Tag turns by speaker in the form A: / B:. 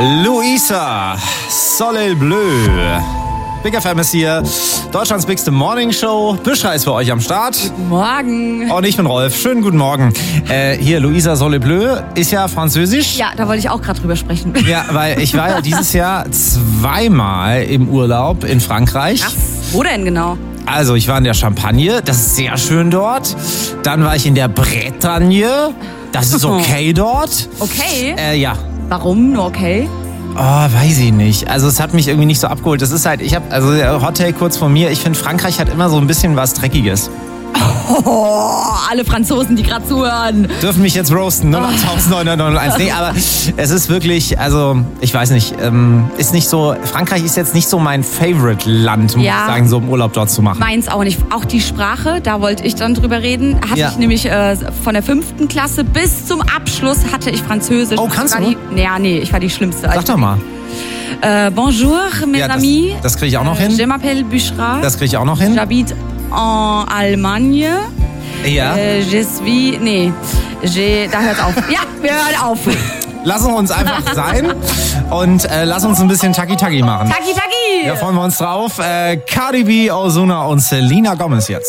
A: Luisa, Soleil Bleu. Big FM ist hier, Deutschlands bigste Morning Show. Büschra ist für euch am Start.
B: Guten Morgen.
A: Und ich bin Rolf. Schönen guten Morgen. Hier, Luisa Soleil Bleu ist ja französisch.
B: Ja, da wollte ich auch gerade drüber sprechen.
A: Ja, weil ich war ja dieses Jahr zweimal im Urlaub in Frankreich.
B: Krass. Wo denn genau?
A: Also, ich war in der Champagne, das ist sehr schön dort. Dann war ich in der Bretagne, das ist okay dort.
B: Okay.
A: Ja.
B: Warum? Nur okay?
A: Oh, weiß ich nicht. Also es hat mich irgendwie nicht so abgeholt. Das ist halt, der Hot Take kurz von mir, ich finde Frankreich hat immer so ein bisschen was Dreckiges.
B: Oh, alle Franzosen, die gerade zuhören.
A: Dürfen mich jetzt roasten, 08901. Nee, aber es ist wirklich, also ich weiß nicht, ist nicht so, Frankreich ist jetzt nicht so mein Favorite-Land, muss ich sagen, so im Urlaub dort zu machen.
B: Meins auch nicht. Auch die Sprache, da wollte ich dann drüber reden. Hatte ich nämlich von der 5. Klasse bis zum Abschluss hatte ich Französisch.
A: Oh, kannst du?
B: Nee, ich war die Schlimmste.
A: Sag doch mal.
B: Bonjour, mes amis.
A: Das kriege ich auch noch hin.
B: Je m'appelle Büschra.
A: Das kriege ich auch noch hin.
B: J'habite en Allemagne.
A: Ja.
B: Je suis... Nee, da hört's auf. Ja, wir hören auf.
A: Lassen wir uns einfach sein und lass uns ein bisschen Taki-Taki machen.
B: Taki-Taki!
A: Da freuen wir uns drauf. Cardi B, Ozuna und Selena Gomez jetzt.